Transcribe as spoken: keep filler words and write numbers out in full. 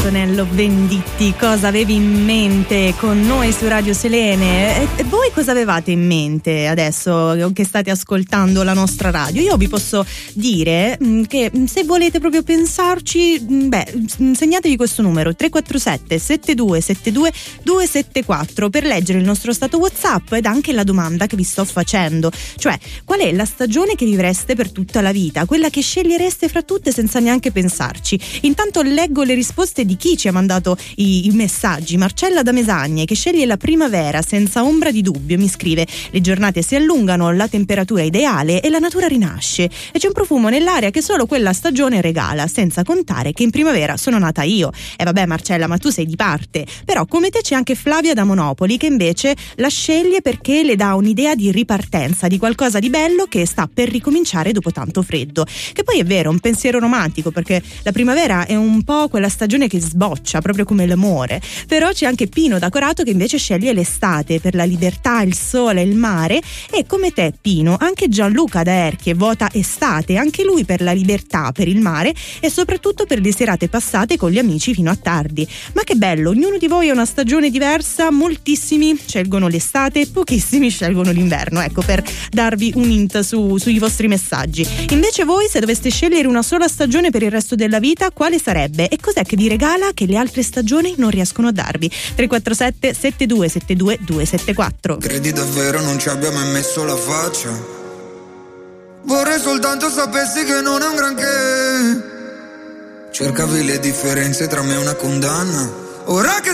Antonello Venditti, cosa avevi in mente con noi su Radio Selene? E, e voi cosa avevate in mente adesso che state ascoltando la nostra radio? Io vi posso dire mh, che se volete proprio pensarci, mh, beh, segnatevi questo numero tre quattro sette sette due sette due due sette quattro per leggere il nostro stato WhatsApp ed anche la domanda che vi sto facendo, cioè qual è la stagione che vivreste per tutta la vita, quella che scegliereste fra tutte senza neanche pensarci. Intanto leggo le risposte di chi ci ha mandato i, i messaggi. Marcella da Mesagne, che sceglie la primavera senza ombra di dubbio, mi scrive: le giornate si allungano, la temperatura è ideale e la natura rinasce e c'è un profumo nell'aria che solo quella stagione regala, senza contare che in primavera sono nata io. E vabbè Marcella, ma tu sei di parte. Però come te c'è anche Flavia da Monopoli, che invece la sceglie perché le dà un'idea di ripartenza, di qualcosa di bello che sta per ricominciare dopo tanto freddo. Che poi è vero, un pensiero romantico, perché la primavera è un po' quella stagione che sboccia, proprio come l'amore. Però c'è anche Pino da Corato che invece sceglie l'estate per la libertà, il sole, il mare. E come te Pino, anche Gianluca da Erchie vota estate, anche lui per la libertà, per il mare e soprattutto per le serate passate con gli amici fino a tardi. Ma che bello, ognuno di voi ha una stagione diversa, moltissimi scelgono l'estate, pochissimi scelgono l'inverno, ecco, per darvi un hint su, sui vostri messaggi. Invece voi, se doveste scegliere una sola stagione per il resto della vita, quale sarebbe? E cos'è che vi regala che le altre stagioni non riescono a darvi? tre quattro sette sette due sette due due sette quattro. Credi davvero non ci abbia mai messo la faccia? Vorrei soltanto sapessi che non è un granché. Cercavi le differenze tra me e una condanna. Ora che